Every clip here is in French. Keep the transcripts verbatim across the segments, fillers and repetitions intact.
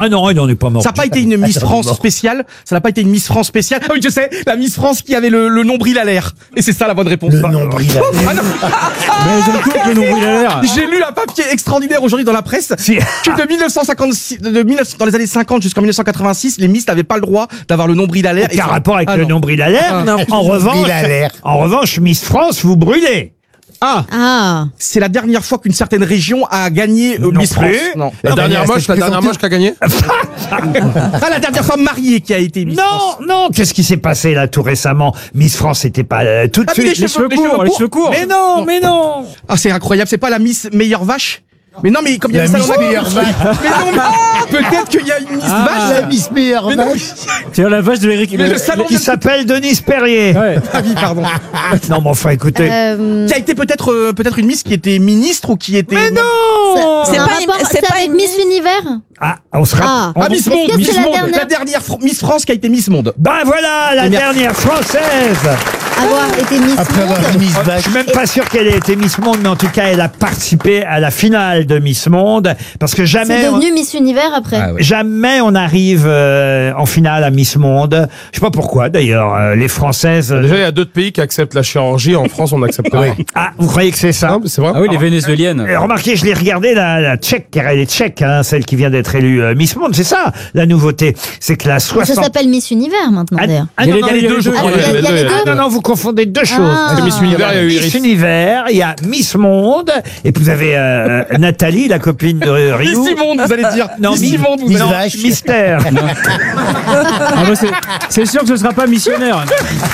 Ah non, il n'en est pas mort. Ça n'a pas été une Miss France spéciale. Ça n'a pas été une Miss France spéciale. Ah oui, je sais, la Miss France qui avait le, le nombril à l'air. Et c'est ça la bonne réponse. Le nombril à l'air. Ah non. Mais je coupe le nombril à l'air. J'ai lu un papier extraordinaire aujourd'hui dans la presse. Si. Que de mille neuf cent cinquante-six, de mille neuf cents, dans les années cinquante jusqu'en mille neuf cent quatre-vingt-six, les Miss n'avaient pas le droit d'avoir le nombril à l'air. Aucun Et- rapport avec Ah le non. nombril à l'air. Ah. Non. En revanche, à l'air. en revanche, Miss France, vous brûlez. Ah, Ah. c'est la dernière fois qu'une certaine région a gagné euh, Non Miss plus. France. Non. La Non, dernière mais moche, c'était la dernière présenté- moche qui a gagné. Ah, la dernière femme mariée qui a été Miss France. Non, non, qu'est-ce qui s'est passé là tout récément? Miss France, c'était pas euh, tout de Ah, mais suite. les cheveux Les cheveux courts, les cheveux courts. Mais non, mais non. Ah, c'est incroyable. C'est pas la Miss meilleure vache? Mais non, mais comme il y a La ça Miss dans la- meilleure vache. Mais non, mais peut-être qu'il y a une Miss Ah. vache. La Miss meilleure Mais non, vache. C'est la vache de Eric. mais le salon Qui de... s'appelle Denise Perrier. Ouais. Ah oui, pardon. Non, mais enfin, écoutez. Euh, Qui a été peut-être euh, peut-être une Miss qui était ministre ou qui était... Mais non. c'est C'est un pas une- rapport- c'est c'est pas avec une Miss Univers. Ah, on sera. Ah. on- Ah, Miss Est-ce Monde, que Miss c'est la Monde. dernière La dernière Fr- Miss France qui a été Miss Monde. Ben voilà, la Et merci. dernière française. Avoir été Miss Après avoir Monde. une Miss Je vache. suis même pas sûr qu'elle ait été Miss Monde, mais en tout cas, elle a participé à la finale de Miss Monde, parce que jamais, C'est on, devenu Miss Univers après. Ah ouais. jamais on arrive euh, en finale à Miss Monde. Je sais pas pourquoi, d'ailleurs, euh, les Françaises. euh, Déjà, il y a d'autres pays qui acceptent la chirurgie. En France, on n'accepte pas. Ah, vous croyez que c'est ça? Non, mais c'est vrai. Ah oui, les vénézuéliennes. Et remarquez, je l'ai regardé, la, la tchèque, car elle est tchèque, hein, celle qui vient d'être élue euh, Miss Monde. C'est ça, la nouveauté. C'est que la Ça soixante... s'appelle Miss Univers maintenant Ah, d'ailleurs. ah, Il y a non, les non, deux, il y a les deux. Ah, Ouais, il y a- il y a les deux, deux. Ah, non, non, vous confondez deux choses. Ah. C'est Miss Univers, il y a eu Miss Iris. Univers, il y a Miss Monde, et puis vous avez euh, Nathalie, la copine de Ryu. Miss Monde, vous allez dire. Non, Miss Miss- Monde, vous Miss allez Vache. Mystère. Ah bah c'est- c'est sûr que ce sera pas missionnaire.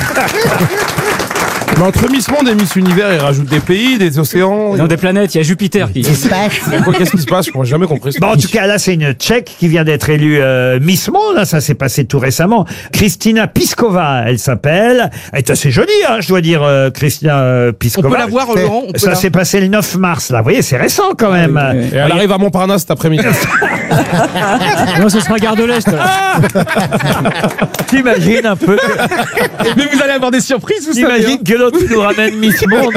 Mais entre Miss Monde et Miss Univers, ils rajoutent des pays, des océans. Dans des planètes, il y a Jupiter qui. Espace. Quoi, qu'est-ce qui se passe? Je n'ai jamais compris. Bon, en tout cas, là, c'est une Tchèque qui vient d'être élue euh, Miss Monde. Là, ça s'est passé tout récemment. Kristina Piskova, elle s'appelle. Elle est assez jolie, hein, je dois dire, euh, Kristina euh, On Piskova. peut la voir, Laurent? On peut Ça la- s'est passé le neuf mars, là. Vous voyez, c'est récent quand même. Et elle arrive à Montparnasse cet après-midi. Non, ce sera Gare de l'Est. T'imagines un peu que, Mais vous allez avoir des surprises, vous savez. t'imagines hein. que l'autre nous ramène Miss Monde.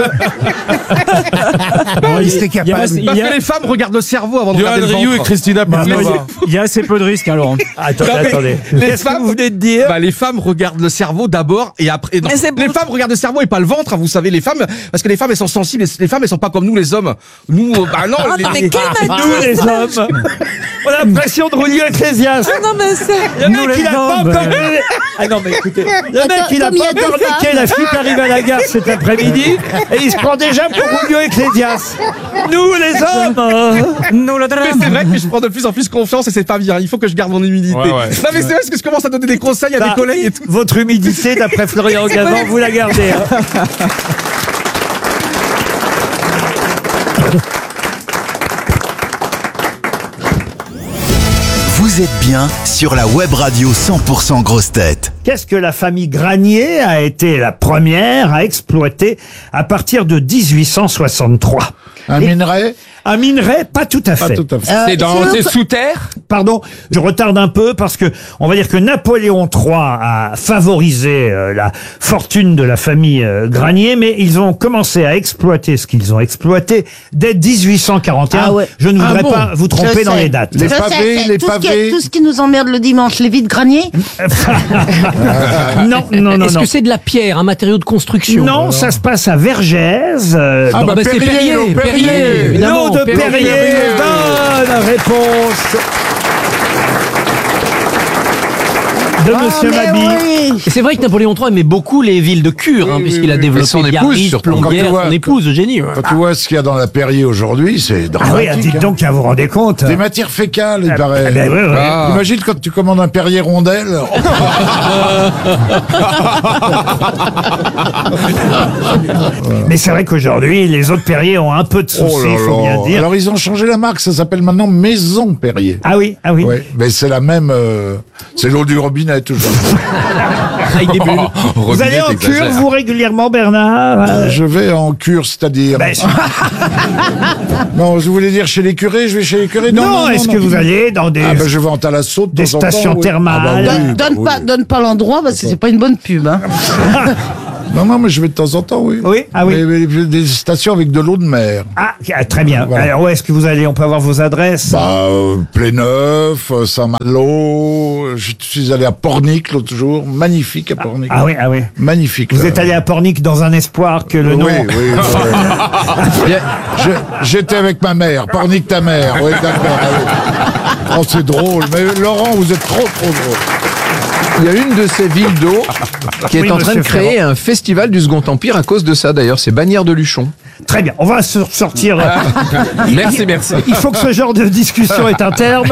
Il serait Il y a- capable. il Parce y a- que les femmes regardent le cerveau avant de Johan regarder le Rioux et ventre. Christina Piskova. Il y a assez peu de risques, hein, Laurent. Attendez, Non, mais attendez. les Qu'est-ce que femmes- vous venez de dire? Bah, les femmes regardent le cerveau d'abord et après. Non, Mais c'est les bon. femmes regardent le cerveau et pas le ventre, hein, vous savez, les femmes, parce que les femmes elles sont sensibles. Les femmes elles sont pas comme nous les hommes. Nous, euh, bah non. Ah, les- non, mais les- quel m'a Nous, dit les ça hommes, on a l'impression de Rulio Ecclésias. Ah non, mais c'est. Le Nous, mec, les il a pas hommes, encore... euh. Ah non, mais écoutez, le mec, Attends, il a comme il y pas a deux encore niqué femmes. la fille qui arrive à la gare cet après-midi et il se prend déjà pour Rulio Ecclésias. Nous, les hommes, euh, Nous, la Mais c'est vrai que je prends de plus en plus confiance et c'est pas bien. Il faut que je garde mon humilité. Ouais, ouais. Non mais c'est vrai parce que je commence à donner des conseils à bah, des collègues et tout. votre humidité, d'après Florian Gazan, vous la gardez. hein. Vous êtes bien sur la web radio cent pour cent Grosses Têtes. Qu'est-ce que la famille Granier a été la première à exploiter à partir de dix-huit cent soixante-trois? Un minerai. Un minerai, pas tout à fait. Pas tout à fait. C'est dans, c'est sous terre? Pardon, je retarde un peu parce que on va dire que Napoléon trois a favorisé euh, la fortune de la famille euh, Granier, mais ils ont commencé à exploiter ce qu'ils ont exploité dès dix-huit cent quarante et un. Ah ouais. Je ne Ah voudrais bon pas vous tromper Je dans sais. les dates. Les Je pavés, sais, c'est les tout ce qui- pavés. tout ce qui nous emmerde le dimanche, les vides graniers. Non, non, non, Est-ce non. que c'est de la pierre, un matériau de construction? Non, ça se passe à Vergès. euh, Ah dans- bah, bah, c'est Perrier, Perrier, l'eau, Perrier, Perrier. évidemment. L'eau de Perrier, Perrier. Perrier. Bonne réponse de Monsieur Ah, mais Mabille. oui. Et c'est vrai que Napoléon trois aimait beaucoup les villes de cure, hein, Oui, puisqu'il oui, a oui. développé Et son épouse, Biarritz, surtout. Quand tu Plombières, vois- son épouse, Eugénie. Quand tu vois ce qu'il y a dans la Perrier aujourd'hui, c'est Ah oui, dramatique. dites hein. donc, à vous rendez compte. Des matières fécales, il Ah, paraît. ah, ben oui, oui. Ah. Imagine quand tu commandes un Perrier rondelle. Mais c'est vrai qu'aujourd'hui, les autres Perrier ont un peu de soucis, Oh là faut bien là. dire. Alors ils ont changé la marque, ça s'appelle maintenant Maison Perrier. Ah oui, ah oui. Ouais, mais c'est la même. euh, c'est l'eau du robinet toujours. Avec des bulles. Vous allez en cure, vous, régulièrement, Bernard Euh, Je vais en cure, c'est-à-dire. ben, Non, je voulais dire chez les curés, je vais chez les curés. Non, non, non, non, est-ce non. que vous allez dans des... Ah ben je vais en Thalasso de des temps en temps, stations oui. thermales. Ah bah oui, Donne, bah donne oui. pas, donne pas l'endroit parce que c'est pas une bonne pub. Hein. Non, non, mais je vais de temps en temps, oui. Oui, ah oui. Mais, mais, des stations avec de l'eau de mer. Ah, très bien. Voilà. Alors, où est-ce que vous allez? On peut avoir vos adresses? Bah, euh, Pléneuf, euh, Saint-Malo. Je suis allé à Pornic l'autre jour. Magnifique à Pornic. Ah oui, ah oui. Magnifique. Vous là. êtes allé à Pornic dans un espoir que le Oui, nom... oui, oui. Je- J'étais avec ma mère. Pornic ta mère. Oui, d'accord. ah oui. Oh, c'est drôle. Mais Laurent, vous êtes trop, trop drôle. Il y a une de ces villes d'eau qui est Oui, en train de monsieur créer Ferrand. un festival du Second Empire à cause de ça d'ailleurs, c'est Bagnères de Luchon. Très bien, on va se sortir. Merci, merci. Il faut que ce genre de discussion ait un terme.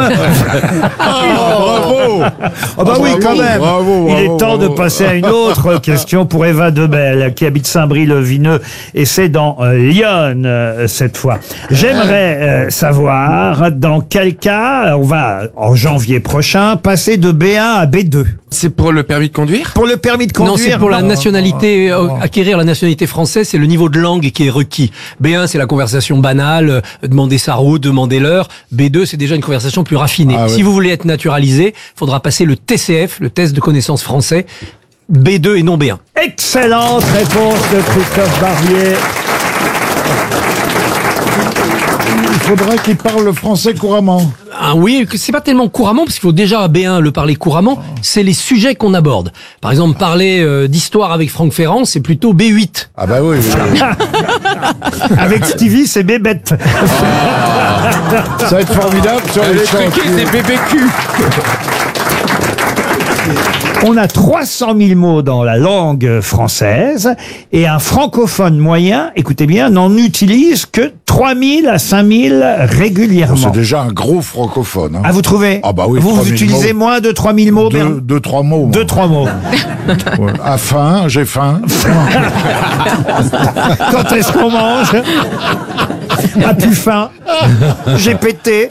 Bravo. Oh bah oui, quand même. Bravo, Il est bravo, temps de bravo. passer à une autre question pour Eva Debelle, qui habite Saint-Brie-le-Vineux, et c'est dans euh, Lyon euh, cette fois. J'aimerais euh, savoir dans quel cas on va, en janvier prochain, passer de B un à B deux. C'est pour le permis de conduire? Pour le permis de conduire. Non, c'est pour la non. nationalité, euh, acquérir la nationalité française, c'est le niveau de langue qui est requis. B un, c'est la conversation banale, euh, demander sa route, demander l'heure. B deux, c'est déjà une conversation plus raffinée. Ah, si oui. vous voulez être naturalisé, il faudra passer le T C F, le test de connaissance français, B deux et non B un. Excellente réponse de Christophe Barbier. Il faudrait qu'il parle le français couramment. Ah oui, que c'est pas tellement couramment, parce qu'il faut déjà à B un le parler couramment, c'est les sujets qu'on aborde. Par exemple, parler euh, d'histoire avec Franck Ferrand, c'est plutôt B huit. Ah bah oui. oui. Avec Stevie, c'est bébête. Ça va être formidable sur les chantiers. c'est B B Q. On a trois cent mille mots dans la langue française et un francophone moyen, écoutez bien, n'en utilise que trois mille à cinq mille régulièrement. C'est déjà un gros francophone. Hein. Ah, vous trouvez? Ah bah oui, Vous, vous trois mille utilisez mots. moins de trois mille mots, Deux, Bernard? deux, trois mots. moi. Deux, trois mots. Ouais. À faim, j'ai faim. Quand est-ce qu'on mange? A plus faim. J'ai pété.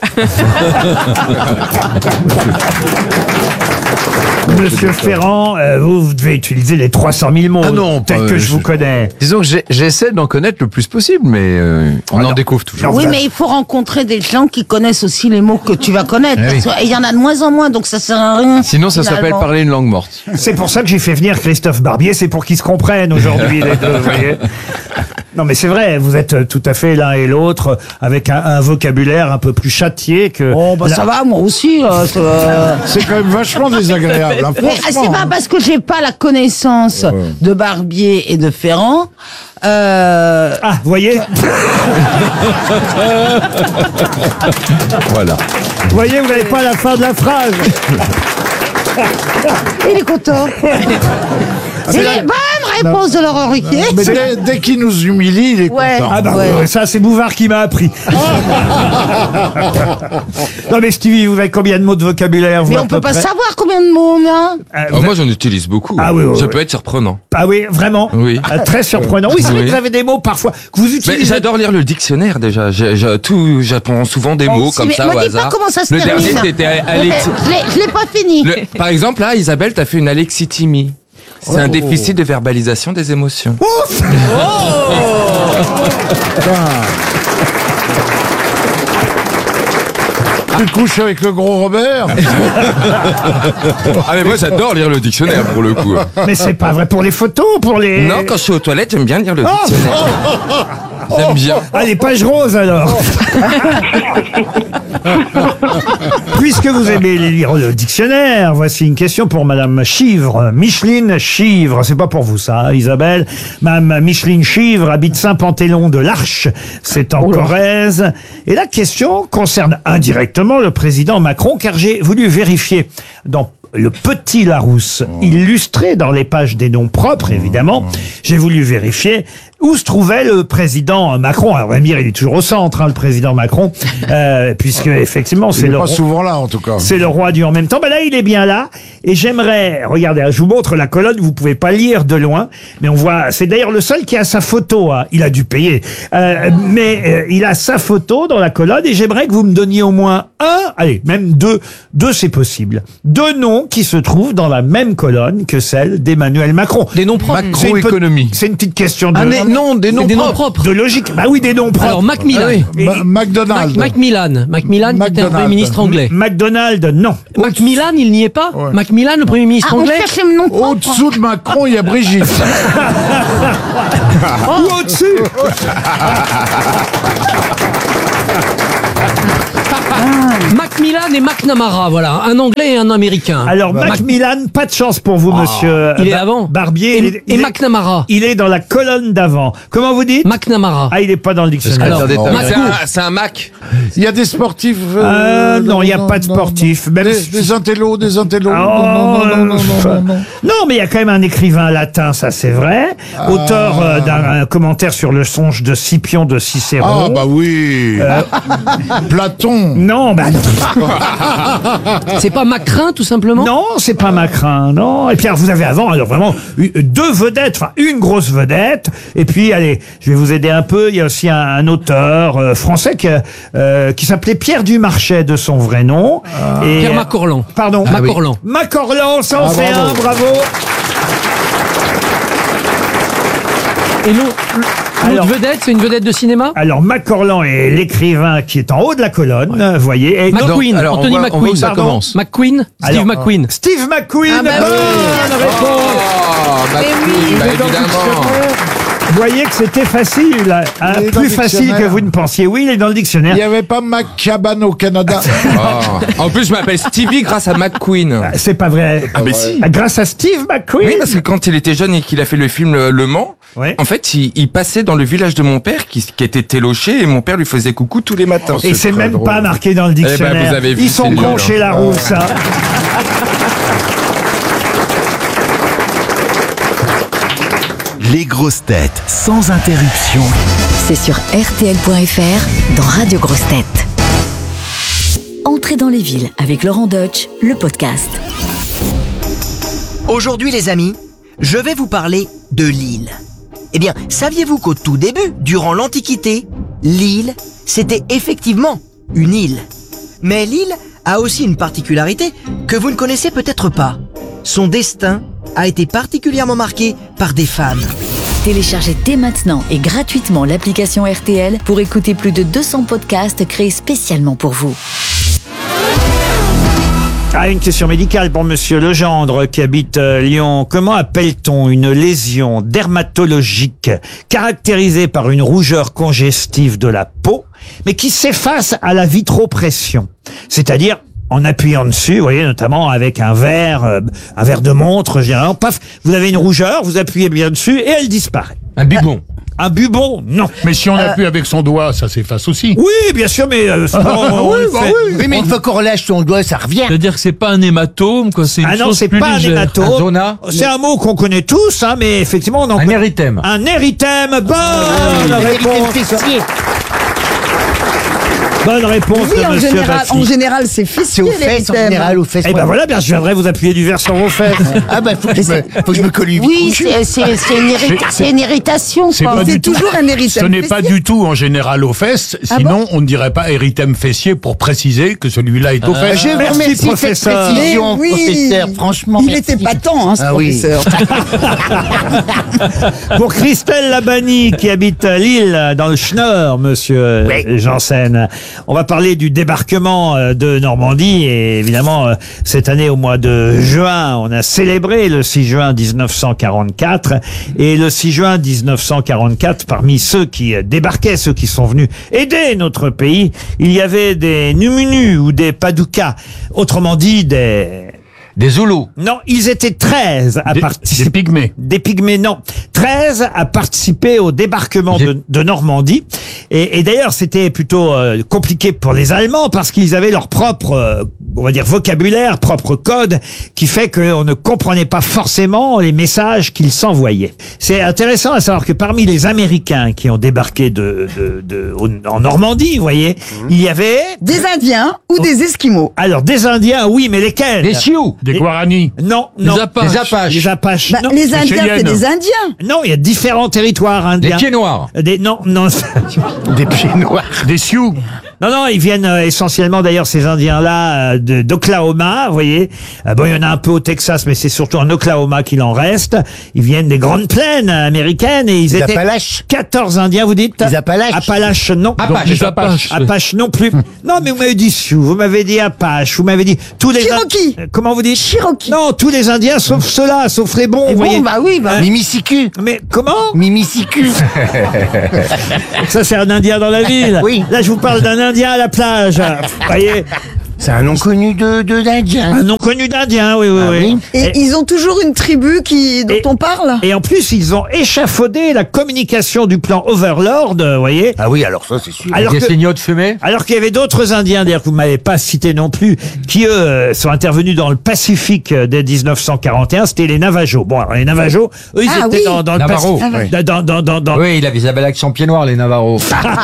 Monsieur Ferrand, euh, vous, vous devez utiliser les trois cent mille mots, Ah non, tels pas, que euh, je vous je- connais. Disons que j'ai- j'essaie d'en connaître le plus possible, mais euh, on en découvre toujours. Oui, mais il faut rencontrer des gens qui connaissent aussi les mots que tu vas connaître. Eh oui. parce que- Et il y en a de moins en moins, donc ça sert à rien. Sinon, ça s'appelle finalement. parler une langue morte. C'est pour ça que j'ai fait venir Christophe Barbier, c'est pour qu'ils se comprennent aujourd'hui, les deux, vous voyez. Non, mais c'est vrai, vous êtes euh, tout à fait l'un et l'autre, euh, avec un, un vocabulaire un peu plus châtié que... Oh, bah la- ça va, moi aussi. euh, c'est, euh, C'est quand même vachement désagréable. Hein, Mais ah, c'est franchement. pas parce que j'ai pas la connaissance de Barbier et de Ferrand. Euh, Ah, vous voyez Voilà. Vous voyez, vous n'avez pas la fin de la phrase. il est content. C'est la- une bonne réponse de Laurent Ruquier. Mais dès, dès qu'il nous humilie, il est Ouais. content. Ah bah Ouais. ouais, ça c'est Bouvard qui m'a appris. Non mais Stevie, vous avez combien de mots de vocabulaire vous, Mais à on peu peut pas près savoir combien de mots on a. Euh, Oh, moi, j'en utilise beaucoup. Ah oui, oui, Ça oui. peut être surprenant. Ah oui, vraiment Oui. Ah, très surprenant. Oui, c'est vrai Oui. que vous avez des mots parfois que vous Mais utilisez. j'adore lire le dictionnaire déjà. J'ai- j'ai- tout, j'apprends souvent des mots Si, comme mais ça me au dis pas hasard. comment ça se le termine. dernier, c'était Mais Alexis. Je l'ai- je l'ai pas fini. Le- par exemple, là, Isabelle, t'as fait une alexithymie. C'est un déficit de verbalisation des émotions. Tu te couches avec le gros Robert. Ah mais moi j'adore lire le dictionnaire pour le coup. Mais c'est pas vrai pour les photos, pour les. Non, quand je suis aux toilettes, j'aime bien lire le dictionnaire. J'aime bien. Ah, les pages roses alors. Puisque vous aimez lire le dictionnaire, voici une question pour Madame Chivre, Micheline Chivre. C'est pas pour vous ça, hein, Isabelle. Madame Micheline Chivre habite Saint-Pantéon de l'Arche, c'est en Corrèze. Et la question concerne indirectement le président Macron, car j'ai voulu vérifier dans le Petit Larousse, illustré dans les pages des noms propres, évidemment. J'ai voulu vérifier où se trouvait le président Macron. Alors, on va me dire, il est toujours au centre, hein, le président Macron, euh, puisque effectivement, Il c'est est le pas roi- souvent là, en tout cas. c'est le roi du en même temps. Ben là, il est bien là. Et j'aimerais, regardez, je vous montre la colonne. Vous pouvez pas lire de loin, mais on voit. C'est d'ailleurs le seul qui a sa photo. Hein. Il a dû payer, euh, mais euh, il a sa photo dans la colonne. Et j'aimerais que vous me donniez au moins un, allez, même deux, deux, c'est possible. Deux noms qui se trouvent dans la même colonne que celle d'Emmanuel Macron. Des noms propres. C'est une pe- Macroéconomie. C'est une petite question de. Ah, mais noms, des noms Des noms propres. propres. De logique. Bah oui, des noms propres. Alors Macmillan. Ah oui. Et- Ma- McDonald's. Mac- Macmillan. Macmillan, qui était un McDonald. premier ministre anglais. McDonald, non. Macmillan, il n'y est pas. Ouais. Macmillan, le premier ministre Ah, on anglais. cherche le nom propre. Au-dessous de Macron, il y a Brigitte. Ou au-dessus. Macmillan et McNamara, voilà, un anglais et un américain. Alors, Macmillan, pas de chance pour vous, monsieur. il est Bar- avant. Barbier. Et, il est- et il est- McNamara. Il est dans la colonne d'avant. Comment vous dites? McNamara. Ah, il est pas dans le dictionnaire. Alors, Secrétaire d'État. C'est Macron. un, c'est un Mac. Il y a des sportifs. Euh, non, il y a pas de sportifs. Même Des, si- des intellos, des intellos. Oh, non, non, non, non, non, non, non. Non, mais il y a quand même un écrivain latin, ça c'est vrai. Auteur euh, d'un un commentaire sur le songe de Scipion de Cicéron. Ah, bah oui. Platon. Non, bah non. C'est pas Macrin, tout simplement. Non, c'est pas Macrin, non. Et puis alors, vous avez avant, alors vraiment, eu- deux vedettes, enfin une grosse vedette. Et puis, allez, je vais vous aider un peu. Il y a aussi un, un auteur euh, français qui, euh, qui s'appelait Pierre Dumarchais de son vrai nom. Et, Pierre Macorlan. Pardon. Ah oui. Macorlan. Macorlan, ça en Ah, fait bravo. un, bravo. Et l'autre Alors- l'autre vedette, c'est une vedette de cinéma. Alors, Macorlan est l'écrivain qui est en haut de la colonne, vous voyez. Et McQueen, alors, on Anthony voit- on voit où McQueen. ça Pardon. commence. McQueen, Steve Alors, McQueen. Steve McQueen, Ah bah bonne oui. réponse. Oh, Mac- oui, bah, Il est dans le évidemment. Vous voyez que c'était facile, hein, Il est dans plus le facile dictionnaire. que vous ne pensiez. Oui, il est dans le dictionnaire. Il n'y avait pas Maccaban au Canada. Oh. En plus, je m'appelle Stevie grâce à McQueen. C'est pas vrai. Ah, mais si. Grâce à Steve McQueen. Oui, parce que quand il était jeune et qu'il a fait le film Le, Le Mans, Ouais. en fait, il, il passait dans le village de mon père qui, qui était téloché et mon père lui faisait coucou tous les matins. Et c'est très même drôle. pas marqué dans le ben, dictionnaire. vous avez vu, Ils sont c'est nul, cons hein. chez Larousse. hein. Les grosses têtes sans interruption. C'est sur R T L point F R dans Radio Grosses Têtes. Entrez dans les villes avec Laurent Deutsch, le podcast. Aujourd'hui les amis, je vais vous parler de l'île. Eh bien, saviez-vous qu'au tout début, durant l'Antiquité, l'île, c'était effectivement une île. Mais l'île a aussi une particularité que vous ne connaissez peut-être pas. Son destin a été particulièrement marqué par des femmes. Téléchargez dès maintenant et gratuitement l'application R T L pour écouter plus de deux cents podcasts créés spécialement pour vous. Ah, une question médicale pour monsieur Legendre qui habite euh, Lyon. Comment appelle-t-on une lésion dermatologique caractérisée par une rougeur congestive de la peau, mais qui s'efface à la vitropression? C'est-à-dire en appuyant dessus, vous voyez, notamment avec un verre, euh, un verre de montre, généralement, paf, vous avez une rougeur, vous appuyez bien dessus et elle disparaît. Un bubon. Un bubon, non. Mais si on appuie avec son doigt, ça s'efface aussi. Oui, bien sûr, mais euh, souvent, on le fait. Oui, mais une fois qu'on relâche son doigt, ça revient. C'est-à-dire que c'est pas un hématome, quoi. C'est une Ah non, chose c'est plus pas un légère. hématome. C'est un mot qu'on connaît tous, hein, mais effectivement, on en Un connaît- érythème. Un érythème. Bonne Ah, réponse. Bonne réponse Oui, de en monsieur général, Baffi. en général, c'est fessier, l'érythème. aux fesses. Eh ben voilà, bien, je viendrai vous appuyer du verre sur vos fesses. Ah bah, faut que je me, faut que je me colle une Oui, c'est c'est- c'est une, irrita- C'est- c'est une irritation, C'est quoi. pas C'est du tout- toujours un érythème. Ce n'est pas fessier. du tout en général aux fesses, Ah sinon on ne dirait pas érythème fessier pour préciser que celui-là est aux fesses. Je vous Merci, remercie de cette professeur. précision, Mais oui, professeur. Franchement, Il merci. était patent, hein, ce Ah oui. professeur. Pour Christelle Labani, qui habite à Lille, dans le Schnorr, monsieur euh, Janssen. On va parler du débarquement euh, de Normandie. Et évidemment, euh, cette année, au mois de juin, on a célébré le six juin mille neuf cent quarante-quatre. Et le six juin mille neuf cent quarante-quatre, parmi ceux qui euh, débarquaient, ceux qui sont venus aider notre pays, il y avait des Numunus ou des Padoukas. Autrement dit, des... Des Zoulous. Non, ils étaient treize à Des, participer. des pygmées. Des pygmées, non. treize à participer au débarquement de, de Normandie. Et, et d'ailleurs, c'était plutôt euh, compliqué pour les Allemands parce qu'ils avaient leur propre, euh, on va dire, vocabulaire, propre code, qui fait qu'on ne comprenait pas forcément les messages qu'ils s'envoyaient. C'est intéressant à savoir que parmi les Américains qui ont débarqué de, de, de, au- en Normandie, vous voyez, il y avait... Des Indiens ou des Esquimaux. Alors, des Indiens, oui, mais lesquels? Des Sioux. Des Guaranis. Non, Les non. Apaches. Des Apaches. Les Apaches, Bah, non. les Indiens, c'est Cheyennes. des Indiens. Non, il y a différents territoires Des indiens. pieds noirs. Des, non, non. Des pieds noirs. Des Sioux. Non, non, ils viennent euh, essentiellement, d'ailleurs, ces Indiens-là, euh, de- d'Oklahoma, vous voyez. Euh, bon, il y en a un peu au Texas, mais c'est surtout en Oklahoma qu'il en reste. Ils viennent des grandes plaines américaines et ils Les étaient Appalaches. quatorze Indiens, vous dites? Les Appalaches. Appalaches, non. Apache. Les Apaches. Apache non plus. Non, mais vous m'avez dit Sioux, vous m'avez dit Apache, vous m'avez dit tous les... Cherokee. Euh, Comment vous dites? Cherokee. Non, tous les Indiens sauf ceux-là, sauf les bons, Et vous bon, voyez. bah oui, bah. Hein? Mimicicu. Mais comment? Mimicicu. Ça, c'est un Indien dans la ville. Oui. Là, je vous parle d'un Indien à la plage. Vous voyez? C'est un nom connu de, de d'Indien. Un nom connu d'Indien, oui, oui, Ah oui. oui. Et, Et- ils ont toujours une tribu qui dont Et- on parle. Et en plus, ils ont échafaudé la communication du plan Overlord, vous voyez. Ah oui, alors ça, c'est sûr. Alors Des que- signaux de fumée. Alors qu'il y avait d'autres Indiens, d'ailleurs, que vous m'avez pas cités non plus, qui, eux, euh, sont intervenus dans le Pacifique euh, dès dix-neuf cent quarante et un, c'était les Navajos. Bon, alors, les Navajos, eux, ils Ah étaient oui. dans, dans le Navarro. Pacifique. Ah Dans, dans, dans, dans- Oui, il avait Isabelle Action pied noir, les Navarros.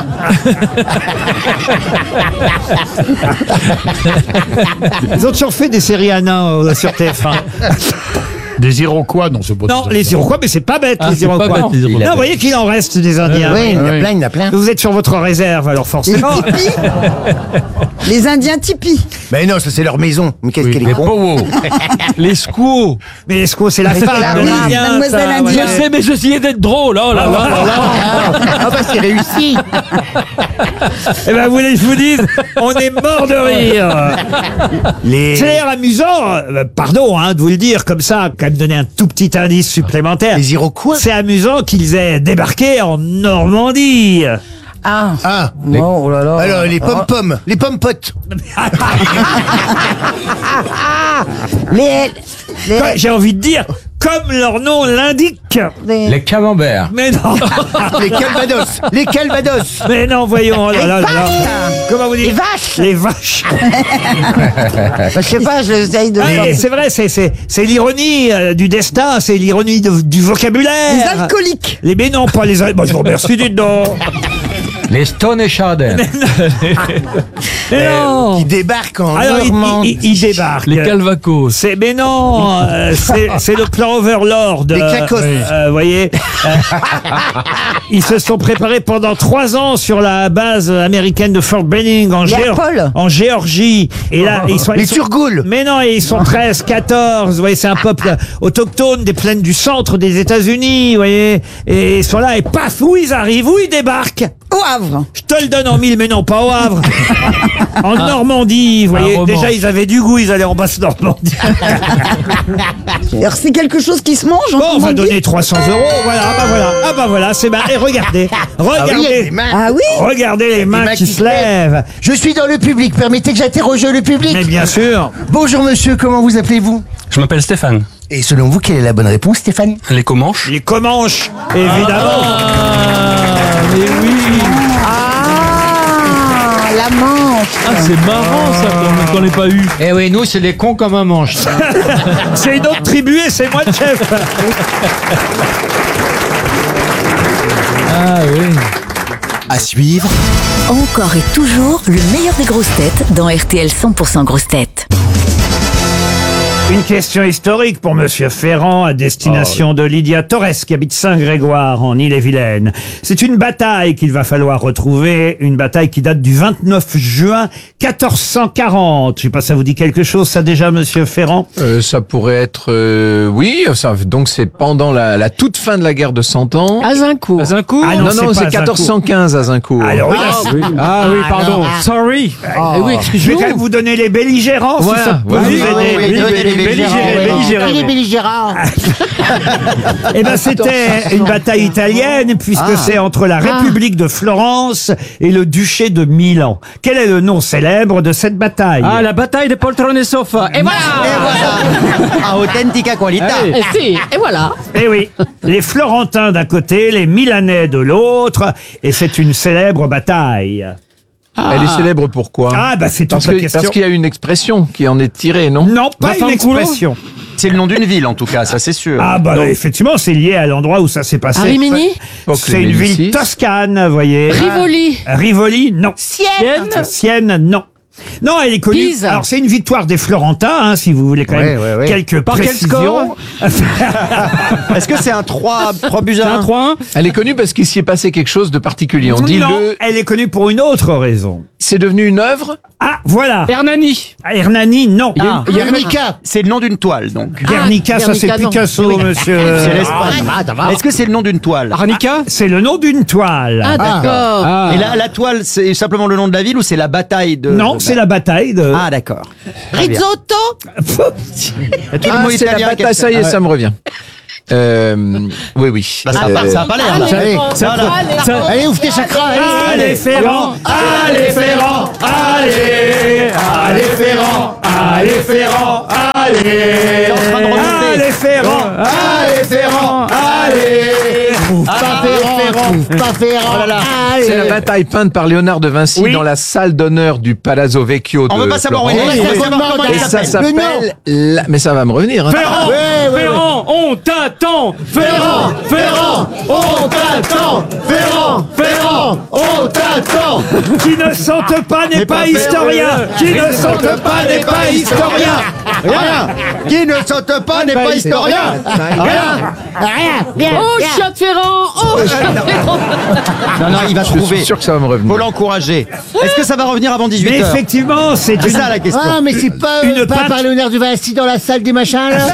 Ils ont toujours fait des séries à nains euh, sur T F un. Des Iroquois, non, c'est pas Non, des les Iroquois, mais c'est pas bête, Ah, les c'est pas Iroquois. bête, les Iroquois. Non, vous voyez qu'il en reste des Indiens. Oui, il y en a oui. plein, il y en a plein. Vous êtes sur votre réserve, alors Les forcément. tipis. Les Indiens tipis. Mais non, ça c'est leur maison. Mais qu'est-ce qu'elle est Les con. Powo. Les Squaws. Mais Esco, c'est la c'est femme la de femme, l'Indien. mademoiselle ça, indienne. voilà. Je sais, mais j'essayais d'être drôle. Oh là là là là. Ah bah c'est réussi. Eh ben, vous voulez que je vous dise, on est mort de rire. Les, C'est d'ailleurs amusant, euh, pardon hein, de vous le dire comme ça, quand même donner un tout petit indice supplémentaire. les Iroquois. C'est amusant qu'ils aient débarqué en Normandie. Ah. Ah. Oh là là. Alors les pom-pom, les pom-potes. Les, les, Quoi, j'ai envie de dire, comme leur nom l'indique. les- Les camemberts. Mais non, Les calvados. Les calvados. mais non, voyons. Oh là là là là. Comment vous dites? Les vaches. Les vaches. Bah, je sais pas, j'essaye de. Ah, et c'est vrai, c'est c'est c'est l'ironie euh, du destin, c'est l'ironie de- du vocabulaire. Les alcooliques. Les mais non, pas les. al- Bon, je vous remercie, dites donc. Les Stone et Chardin. Mais non. Qui débarquent en Alors, il, Normandie. il- il débarque. Les Calvacos. C'est mais non, euh, c'est c'est le plan Overlord. Les euh, Cacos. euh, Vous voyez, Euh, ils se sont préparés pendant trois ans sur la base américaine de Fort Benning en, Les Géor- Apolles. en Géorgie. Et là, ils sont Les ils sont- Turgoules. Mais non, ils sont treize, quatorze. Vous voyez, c'est un peuple autochtone des plaines du centre des États-Unis. Vous voyez, et ils sont là et paf, où ils arrivent, où ils débarquent. Au Havre. Je te le donne en mille, mais non, pas au Havre. En Normandie, vous voyez. roman. Déjà, ils avaient du goût, ils allaient en basse Normandie. Alors c'est quelque chose qui se mange en Bon, on va Normandie. donner trois cents euros. Voilà, ah bah voilà, ah bah voilà, c'est marré. Regardez, Ah oui, il y a regardez, des mains. Ah oui. regardez les mains mains qui qui se se lèvent. Je suis dans le public. Permettez que j'interroge le public. Mais bien sûr. Bonjour monsieur, comment vous appelez-vous? Je m'appelle Stéphane. Et selon vous, quelle est la bonne réponse, Stéphane? Les Comanches. Les Comanches, évidemment. Mais oui. Ah, la Manche. Ah, c'est marrant ça qu'on qu'on n'ait pas eu. Eh oui, nous c'est les cons comme un manche. C'est une autre tribu et c'est moi le chef. Ah oui. À suivre, Encore et toujours le meilleur des grosses têtes dans R T L cent pour cent grosses têtes. Une question historique pour Monsieur Ferrand à destination de Lydia Torres qui habite Saint-Grégoire en Ille-et-Vilaine. C'est une bataille qu'il va falloir retrouver, une bataille qui date du vingt-neuf juin quatorze cent quarante. Je sais pas, ça vous dit quelque chose ça déjà, Monsieur Ferrand? Euh, ça pourrait être, euh, oui, ça, donc c'est pendant la, la toute fin de la guerre de Cent Ans. Azincourt. Azincourt. Ah non, c'est non, pas c'est Azincourt. quatorze cent quinze Azincourt. Alors oui, ah, là, oui. Ah oui, pardon. Sorry. Ah, oui, je vais quand même vous donner les belligérants si Voilà, ça peut voilà. vous Oui, aider. oui, oui, oui, oui, Belligérés, belligérés. Il est belligérant. Eh ben, c'était une bataille italienne puisque Ah. c'est entre la République de Florence et le duché de Milan. Quel est le nom célèbre de cette bataille? Ah, la bataille de poltrone et sofa. Et voilà. A authentica qualità. Allez. Et si, et voilà. Eh oui, les Florentins d'un côté, les Milanais de l'autre, et c'est une célèbre bataille. Elle est célèbre pourquoi? Ah, bah c'est toute Parce la que- question. parce qu'il y a une expression qui en est tirée, non? Non, pas une Vaffanculo. expression. C'est le nom d'une ville en tout cas, ça c'est sûr. Ah bah Donc, effectivement, c'est lié à l'endroit où ça s'est passé. À Rimini C'est une ville toscane, vous voyez. Rivoli. Rivoli, non. Sienne. Sienne, non. Non, elle est connue. Pise. Alors c'est une victoire des Florentins, hein, si vous voulez quand Ouais, même ouais, ouais. quelques Par quel précisions. Est-ce que c'est un trois buts à Un un trois un. Elle est connue parce qu'il s'y est passé quelque chose de particulier. On dit non, le... elle est connue pour une autre raison. c'est devenu une œuvre. Ah, voilà. Hernani. Ah, Hernani, non. Ah, Guernica. c'est le nom d'une toile, donc. Guernica, ça c'est Guernica, non. Picasso, monsieur. C'est l'Espagne. Est-ce que c'est le nom d'une toile? Arnica. C'est le nom d'une toile. Ah, d'accord. Ah. Et la, la toile, c'est simplement le nom de la ville ou c'est la bataille de... Non, c'est la bataille de... Ah, d'accord. Très bien. Risotto. Il y a tous les Ah, mots c'est la italiens bataille, ça y est, qu'elle- ça me revient. Euh, oui, oui. Bah, ça, a Euh, pas, ça a pas l'air, là. Allez, Voilà. allez, ouvre tes chakras. Allez, Allez Ferrand, allez Ferrand, allez, allez Ferrand, allez Ferrand, allez, en train de remonter. allez Ferrand, allez Ferrand, allez, Ouvre pas Ferrand, ouvre pas Ferrand. Oh là là. Allez. C'est la bataille peinte par Léonard de Vinci Oui. dans la salle d'honneur du Palazzo Vecchio de On veut pas savoir où il Florence. est. Oui, On veut oui. savoir comment Et il ça s'appelle. s'appelle... la- Mais ça va me revenir. Hein. Ferrand, Ouais, ouais, ouais. Ferrand, on t'attend, Ferrand, Ferrand, on t'attend, Ferrand, Ferrand, on t'attend. Qui ne sente pas n'est pas historien, qui ne sente pas n'est pas historien. Rien. Qui ne saute pas n'est pas historien. Rien. Oh, chat de Ferrand. Oh, chat de Ferrand. Non, non, il va Je suis trouver. sûr que ça va me revenir. Faut l'encourager. Est-ce que ça va revenir avant dix-huit Mais heures? effectivement, c'est C'est une... ça la question. Ah, mais c'est pas, Une pas pâte. par Léonard de Vinci dans la salle des machins, là.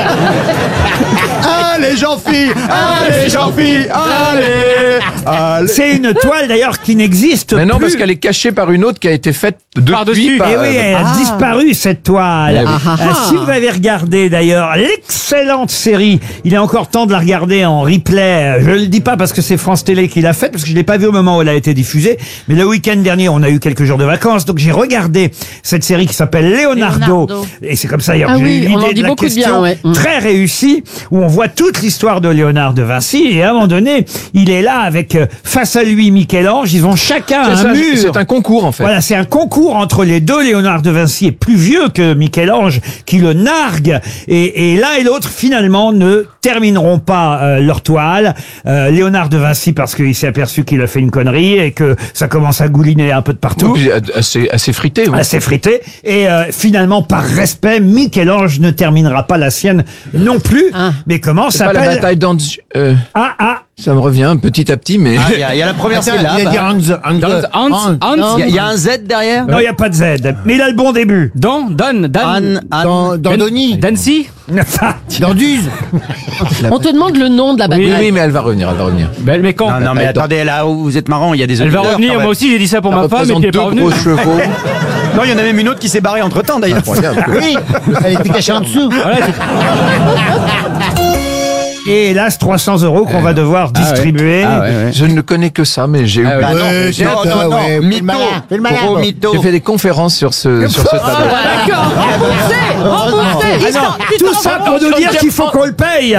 Allez, Jean-Philippe. Allez, Jean-Philippe. Allez. Allez. C'est une toile d'ailleurs qui n'existe Mais non, plus. parce qu'elle est cachée par une autre qui a été faite depuis Par-dessus. par... Eh oui, elle a Ah. disparu cette toile. Eh oui. Euh, si vous avez regardé d'ailleurs l'excellente série, il est encore temps de la regarder en replay. Je le dis pas parce que c'est France Télé qui l'a faite, parce que je l'ai pas vu au moment où elle a été diffusée. Mais le week-end dernier, on a eu quelques jours de vacances, donc j'ai regardé cette série qui s'appelle Leonardo. Leonardo. Et c'est comme ça d'ailleurs Ah que j'ai oui, eu on en l'idée dit de la beaucoup de bien, question ouais. Mm. très réussie, où on voit toute l'histoire de Léonard de Vinci. Et à un moment donné, il est là avec euh, face à lui Michel-Ange. Ils ont chacun C'est un ça, mur. c'est un concours en fait. Voilà, c'est un concours entre les deux. Léonard de Vinci est plus vieux que Michel-Ange, qui le nargue. Et, et l'un et l'autre, finalement, ne termineront pas euh, leur toile. Euh, Léonard de Vinci, parce qu'il s'est aperçu qu'il a fait une connerie et que ça commence à gouliner un peu de partout. Oui, puis assez, assez frité. Oui. Assez frité. Et euh, finalement, par respect, Michel-Ange ne terminera pas la sienne non plus. Mais comment C'est pas la s'appelle bataille d'Anz... Euh, Ah, ah, ça me revient petit à petit, mais... Ah, il y, a- il y a la première Attends, syllabe. il a dit Hans, Hans, Hans. Hans. Il y a- il y, a un Z derrière. non, il n'y a pas de Z. Mais il a le bon début. Don. Don. Dan. Anne, Anne. Dans, dans Donny, Dancy. dans Duze. On te demande le nom de la Oui, bataille. oui, mais elle va revenir, elle va revenir. Ben, mais quand Non, non, mais Attends. attendez, là où vous êtes marrant, il y a des Elle va auditeurs, revenir. quand Moi même. aussi, j'ai dit ça pour Ça ma femme, mais représente qui est deux pas revenue. gros chevaux. Non, il y en a même une autre qui s'est barrée entre temps d'ailleurs. Incroyable. Oui, elle était cachée en dessous. Voilà, c'est- Et hélas, trois cents euros qu'on va devoir distribuer. Ah ouais, ouais. Je ne connais que ça, mais j'ai eu... Ah ouais. Ah non, Ouais, j'ai- c'est non, ça, non, non, ouais, fais le mytho. malin, fais le malin. Gros mytho. J'ai fait des conférences sur ce, sur ce tableau. D'accord. Remboursé. Remboursé. Ah non, tout ça pour nous dire qu'il faut qu'on le paye.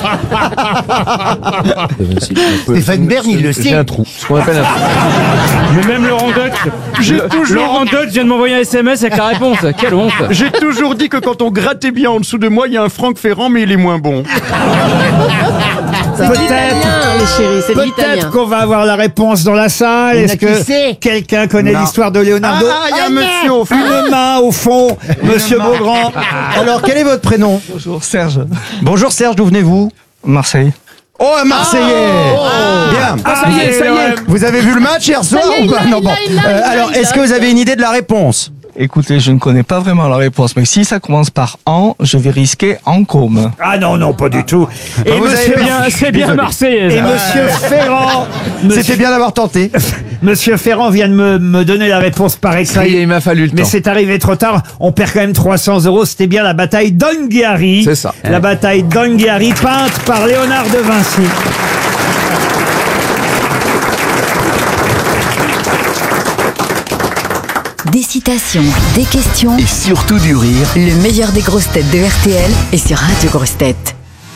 Stéphane Bern, il le J'ai sait. un trou. Ce qu'on appelle un trou. Mais même Laurent Deutsch. J'ai toujours. Laurent Deutsch vient de m'envoyer un S M S avec la réponse. Quelle honte. J'ai toujours dit que quand on grattait bien en dessous de moi, il y a un Franck Ferrand, mais il est moins bon. Peut-être, Bien, les chéris, c'est de l'italien. peut-être qu'on va avoir la réponse dans la salle. Il y en a Est-ce qui que sait. quelqu'un connaît Non. l'histoire de Leonardo? Ah, il y a un monsieur au fond. Une main au fond, Monsieur Beaugrand. Alors, quel est votre prénom? Bonjour Serge. Bonjour Serge, d'où venez-vous? Marseille. Oh, un Marseillais. Bien. Ah, ça y est, ça y est. Vous avez vu le match hier soir Ça y est, ou il pas? l'a, Non, il bon. l'a, il l'a, Euh, il l'a, alors, il est-ce l'a. que vous avez une idée de la réponse? Écoutez, je ne connais pas vraiment la réponse, mais si ça commence par en, je vais risquer en com. Ah non, non, pas du tout. Et Ah, vous monsieur, avez Bien, c'est bien Marseillais. et ça. monsieur Ferrand, monsieur, C'était bien d'avoir tenté. monsieur Ferrand vient de me, me donner la réponse par écrit. Ça y est, il m'a fallu le Mais temps. c'est arrivé trop tard. On perd quand même trois cents euros. C'était bien la bataille d'Anghiari. C'est ça. La bataille d'Anghiari, peinte par Léonard de Vinci. Des citations, des questions. Et surtout du rire. Le meilleur des grosses têtes de R T L est sur Radio Grosses Têtes.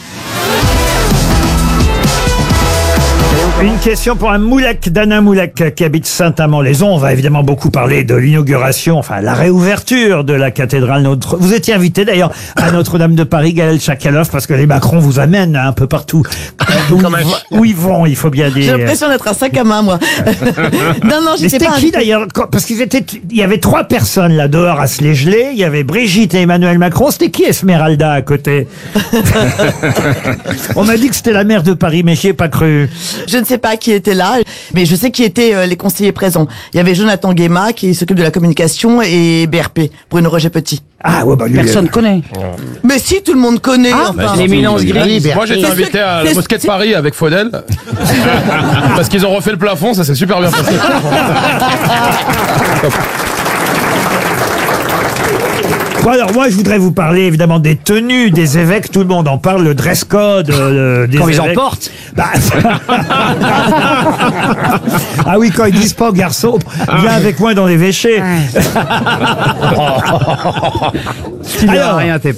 Une question pour un Moulek, d'Anna Moulek, qui habite Saint-Amand-les-Eaux. On va évidemment beaucoup parler de l'inauguration, enfin la réouverture de la cathédrale Notre. Vous étiez invité d'ailleurs à Notre-Dame de Paris, Gaël Chakalov, parce que les Macron vous amènent un peu partout. Où, ils vont- où ils vont, il faut bien dire. J'ai l'impression d'être un sac à main, moi. non, non, Mais j'étais c'était pas qui invitée. d'ailleurs? Quand- Parce qu'ils étaient, il y avait trois personnes là dehors à se les geler. Il y avait Brigitte et Emmanuel Macron. C'était qui Esmeralda à côté? On m'a dit que c'était la maire de Paris, mais j'y ai pas cru. Je ne sais sais pas qui était là, mais je sais qui étaient euh, les conseillers présents. Il y avait Jonathan Guéma qui s'occupe de la communication et B R P, Bruno Roger Petit. Ah ouais, bah lui, Personne connaît. Mais si, tout le monde connaît. Ah, enfin. L'éminence grise. Oui, Moi j'ai été C'est invité sûr- à la c'est- mosquée de c'est- Paris avec Faudel. Parce qu'ils ont refait le plafond, ça s'est super bien passé. Bon alors moi je voudrais vous parler évidemment des tenues des évêques, tout le monde en parle, le dress code euh, des Quand ils en évêques. portent. Bah, ah oui, quand ils disent pas aux garçons, viens avec moi dans les véchés. Tu ne Alors, rien, t'es